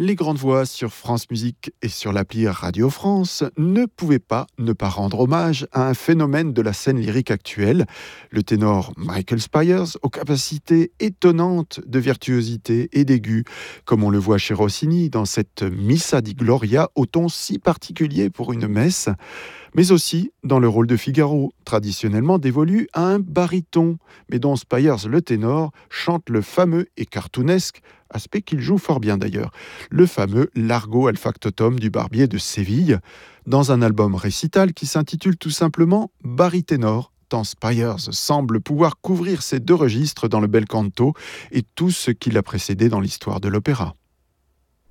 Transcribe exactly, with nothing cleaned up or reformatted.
Les grandes voix sur France Musique et sur l'appli Radio France ne pouvaient pas ne pas rendre hommage à un phénomène de la scène lyrique actuelle, le ténor Michael Spyers, aux capacités étonnantes de virtuosité et d'aigu, comme on le voit chez Rossini dans cette Missa di Gloria au ton si particulier pour une messe, mais aussi dans le rôle de Figaro, traditionnellement dévolu à un baryton, mais dont Spyers, le ténor, chante le fameux et cartoonesque, aspect qu'il joue fort bien d'ailleurs, le fameux Largo al factotum du barbier de Séville, dans un album récital qui s'intitule tout simplement Baryténor, tant Spyers semble pouvoir couvrir ces deux registres dans le bel canto et tout ce qui l'a précédé dans l'histoire de l'opéra.